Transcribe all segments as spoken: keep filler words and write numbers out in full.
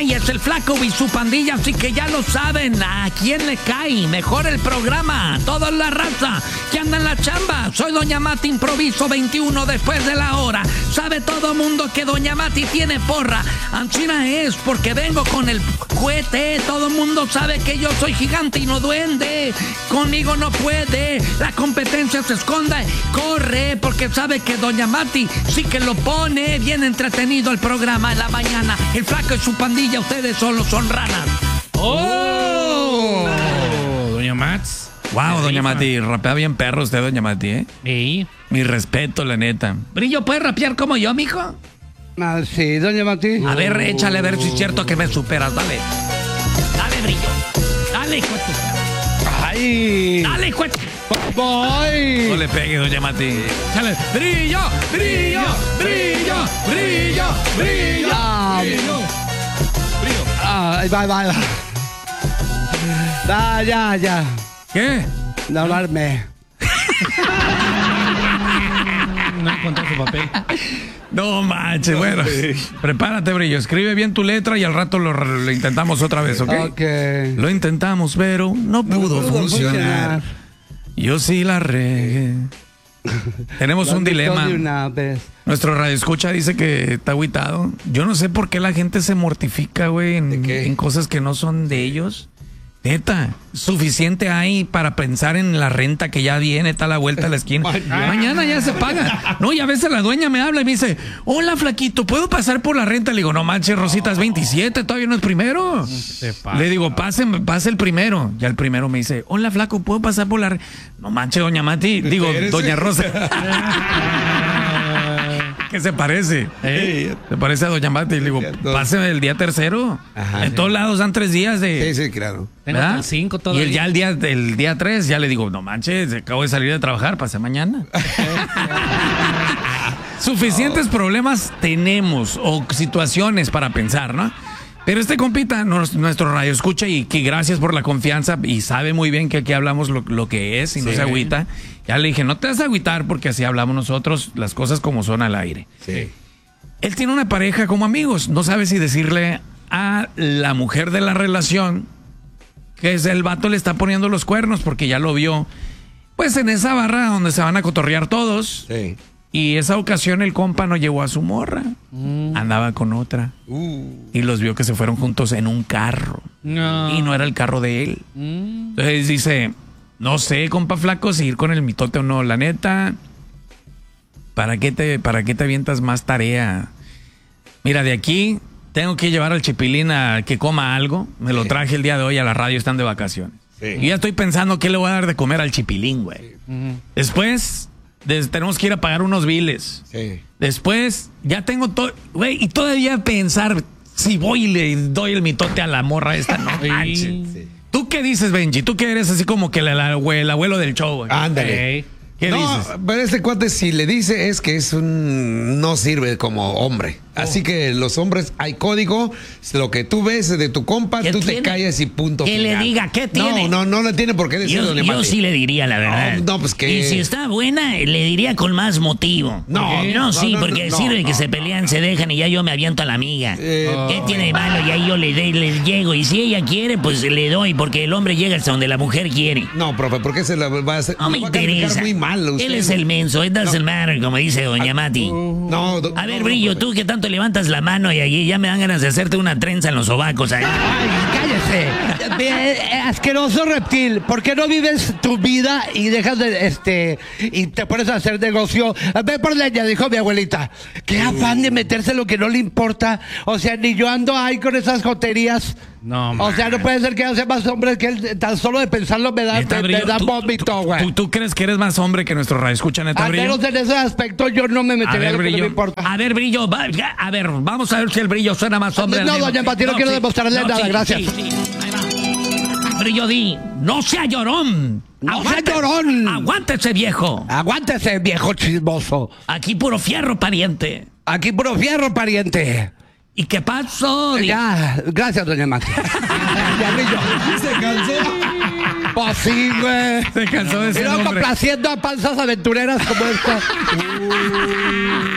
es el Flaco y su pandilla, así que ya lo saben. ¿A quién le cae mejor el programa? Toda la raza que anda en la chamba. Soy Doña Mati, improviso veintiuno después de la hora. Sabe todo mundo que Doña Mati tiene porra. Ancina es porque vengo con el cohete. Todo mundo sabe que yo soy gigante y no duende. Conmigo no puede. La competencia se esconde. Corre porque sabe que Doña Mati sí que lo pone. Bien entretenido el programa en la mañana. El Flaco y su pandilla, ustedes solo son ranas. ¡Oh! oh Doña Mats. Wow, Doña Mati, rapea bien perro usted, Doña Mati, ¿eh? Sí. Mi respeto, la neta. Brillo, ¿puedes rapear como yo, mijo? Ah, sí, Doña Mati. A ver, échale a ver si es cierto que me superas, dale. Dale, Brillo. Dale, cueto. ¡Ay! Dale, cueto. ¡Voy! No le pegue, Doña Mati. Dale. Brillo, brillo, brillo, brillo, brillo, Ah, brillo. Brillo. Ah, va, va, va. Ah, ya, ya. ¿Qué? De hablarme. No encontré su papel. No manches, bueno. Prepárate, Brillo. Escribe bien tu letra y al rato lo, lo intentamos otra vez, ¿ok? Ok. Lo intentamos, pero no pudo, pudo funcionar. funcionar. Yo sí la regué. Tenemos un dilema. De una vez. Nuestro radioescucha dice que está agüitado. Yo no sé por qué la gente se mortifica, güey, en, en cosas que no son de ellos. Neta, suficiente hay para pensar en la renta que ya viene, está a la vuelta de la esquina. Mañana ya se paga. No, y a veces la dueña me habla y me dice, hola, flaquito, ¿puedo pasar por la renta? Le digo, no manches, Rosita, es veintisiete, todavía no es primero. Le digo, pase, pase el primero. Ya el primero me dice, hola, flaco, ¿puedo pasar por la renta? No manches, doña Mati, digo, doña Rosa. ¿Qué se parece? ¿Eh? Se parece a doña Mati. Le digo, pase el día tercero. Ajá, en sí. Todos lados dan tres días de... Sí, sí, claro. Tengo hasta el cinco todavía. Y el, ya el día, el día tres ya le digo, no manches, acabo de salir de trabajar, pase mañana. Suficientes problemas tenemos o situaciones para pensar, ¿no? Pero este compita, nuestro radio escucha y que gracias por la confianza y sabe muy bien que aquí hablamos lo, lo que es y sí. No se agüita. Ya le dije, no te vas a agüitar porque así hablamos nosotros, las cosas como son al aire. Sí. Él tiene una pareja como amigos, no sabe si decirle a la mujer de la relación que es el vato le está poniendo los cuernos porque ya lo vio, pues en esa barra donde se van a cotorrear todos. Sí. Y esa ocasión el compa no llevó a su morra. Mm. Andaba con otra. Uh. Y los vio que se fueron juntos en un carro. No. Y no era el carro de él. Mm. Entonces dice, no sé, compa flaco, si ir con el mitote o no. La neta, ¿para qué te, para qué te avientas más tarea? Mira, de aquí tengo que llevar al Chipilín a que coma algo. Me lo traje el día de hoy a la radio, están de vacaciones. Sí. Y ya estoy pensando qué le voy a dar de comer al Chipilín, güey. Sí. Uh-huh. Después... Des, tenemos que ir a pagar unos biles. Sí. Después, ya tengo todo. Güey, y todavía pensar si voy y le doy el mitote a la morra esta, no manches. Sí. ¿Tú qué dices, Benji? Tú que eres así como que la, la, el abuelo del show, güey. Ándale. ¿Eh? ¿Qué no, dices? Pero este cuate, si le dice, es que es un. No sirve como hombre. Oh. Así que los hombres, hay código. Lo que tú ves de tu compa, tú tiene? te callas y punto. Que final. le diga, ¿qué tiene? No, no, no le tiene por qué decirlo. Yo, yo sí le diría la verdad. No, no, pues que. Y si está buena, le diría con más motivo. No, no, no sí, no, porque no, sirve no, que no, se pelean, no. se dejan y ya yo me aviento a la amiga. Eh, ¿Qué oh. tiene de malo? Y ahí yo le, le, le llego. Y si ella quiere, pues le doy, porque el hombre llega hasta donde la mujer quiere. No, profe, ¿por qué se la va a hacer? No me va interesa. A muy mal, usted. Él es el menso, it doesn't no. matter, como dice doña Mati. No, do, a ver, no, Brillo, no, tú que tanto levantas la mano y allí ya me dan ganas de hacerte una trenza en los sobacos. Ahí. Ay, cállese. Asqueroso reptil, ¿por qué no vives tu vida y dejas de, este, y te pones a hacer negocio? Ve por leña, dijo mi abuelita. Qué afán de meterse lo que no le importa. O sea, ni yo ando ahí con esas joterías. No, o man. sea, no puede ser que yo sea más hombre que él. Tan solo de pensarlo me da, me, me da vómito, güey. ¿tú, ¿tú crees que eres más hombre que nuestro radio escucha, neta, Al Brillo? menos en ese aspecto yo no me metería a ver, lo que Brillo, no me importa. A ver, Brillo, va, ya, a ver, vamos a ver si el Brillo suena más hombre. No, doña Pati, no, no quiero sí, demostrarle no, nada, sí, gracias. Sí, sí. Ahí va. Brillo, di, no sea llorón. No sea llorón. Aguántese, viejo. Aguántese, viejo chismoso. Aquí puro fierro, pariente. Aquí puro fierro, pariente. ¿Y qué pasó? Ya, gracias, doña Mati. Ya, Brillo. ¿Se cansó? Pues sí, güey. Se cansó de ser hombre. complaciendo a panzas aventureras como esta.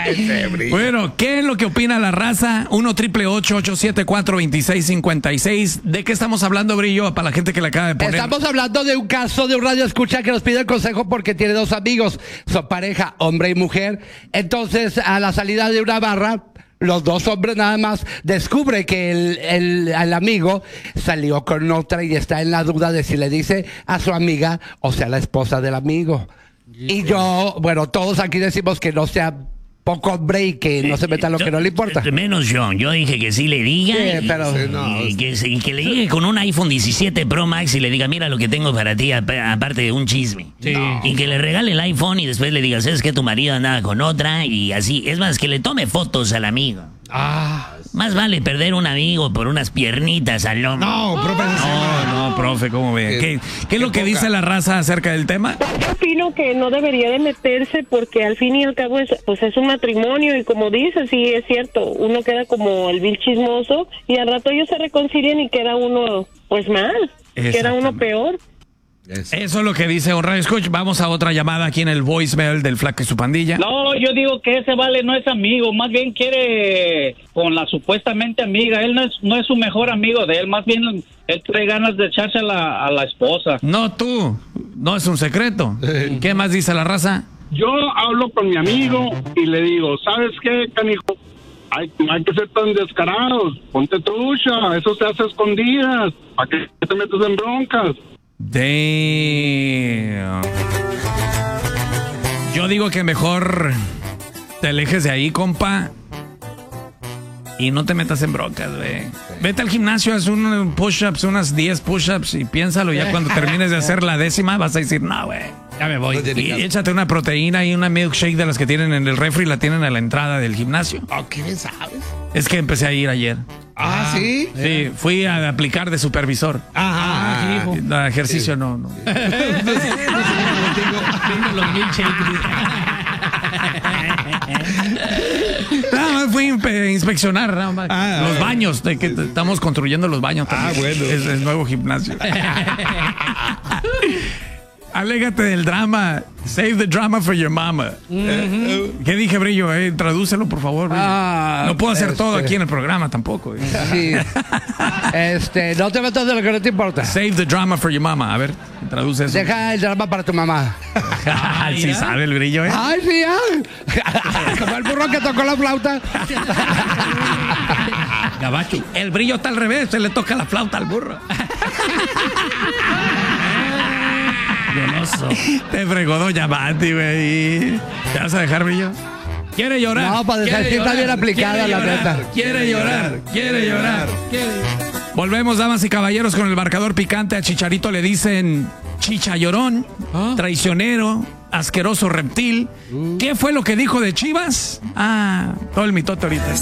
Bueno, ¿qué es lo que opina la raza? uno triple ocho ocho siete cuatro dos seis cinco seis. ¿De qué estamos hablando, Brillo? Para la gente que le acaba de poner. Estamos hablando de un caso de un radio escucha que nos pide el consejo porque tiene dos amigos, son pareja, hombre y mujer. Entonces, a la salida de una barra, los dos hombres nada más descubre que el, el, el amigo salió con otra y está en la duda de si le dice a su amiga o sea la esposa del amigo. Y yo, bueno, todos aquí decimos que no sea poco hombre y que no se meta lo que no le importa. Menos yo, yo dije que sí le diga Sí, y, pero- y- no, y que, y que le diga con un iPhone diecisiete Pro Max y le diga, mira lo que tengo para ti, ap- aparte de un chisme. Sí. Y que le regale el iPhone y después le diga, ¿sabes que tu marido andaba con otra? Y así, es más, que le tome fotos al amigo. Ah. Más vale perder un amigo por unas piernitas al lomo. No, profe. No, no, profe, ¿cómo ve? ¿Qué, qué es lo que poca. dice la raza acerca del tema? Yo opino que no debería de meterse porque al fin y al cabo es, pues es un matrimonio y como dices, sí es cierto, uno queda como el vil chismoso y al rato ellos se reconcilian y queda uno pues mal, queda uno peor. Eso. Eso es lo que dice un radio escucha. Vamos a otra llamada aquí en el voicemail del Flaco y su pandilla. No, yo digo que ese vale no es amigo, más bien quiere con la supuestamente amiga. Él no es, no es su mejor amigo de él, más bien él trae ganas de echarse a la, a la esposa. No tú, no es un secreto. ¿Qué más dice la raza? Yo hablo con mi amigo y le digo, ¿sabes qué, canijo? Hay, no hay que ser tan descarados. Ponte trucha, eso se hace a escondidas. ¿Para qué te metes en broncas? Damn. Yo digo que mejor te alejes de ahí, compa. Y no te metas en broncas, güey. Vete al gimnasio, haz un push-ups, unas diez push-ups y piénsalo. Ya cuando termines de hacer la décima vas a decir, no, güey. Ya me voy. No tiene Y caso. échate una proteína y una milkshake de las que tienen en el refri y la tienen a la entrada del gimnasio. Ah, ¿qué bien sabes? Es que empecé a ir ayer. Ah, ¿sí? Sí, fui a aplicar de supervisor. Ajá. No, ejercicio no, no. Tengo los milkshakes. Nada más fui a inspe- inspeccionar nada más. Ah, los ah, baños, de que t- estamos construyendo los baños también. Ah, bueno. Es el nuevo gimnasio. Alégate del drama. Save the drama for your mama. ¿Qué dije, Brillo? Eh, tradúcelo, por favor. Brillo. Ah, no puedo hacer este- todo aquí en el programa tampoco. eh. Sí. Este, no te metas de lo que no te importa. Save the drama for your mama. A ver, traduce eso. Deja el drama para tu mamá. sí sabe el Brillo, ¿eh? Ay, sí, ah. Como el burro que tocó la flauta. Gabacho. El Brillo está al revés. Se le toca la flauta al burro. Goloso. Te fregó Doña Mati, güey. ¿Te vas a dejar, Brillo? ¿Quiere llorar? No, para ¿Quiere decir que está llorar? bien aplicada, ¿Quiere la llorar? neta. Quiere llorar, quiere llorar. Volvemos, damas y caballeros, con el marcador picante. A Chicharito le dicen chicha llorón, traicionero, asqueroso reptil. ¿Qué fue lo que dijo de Chivas? Ah, todo el mitote ahorita.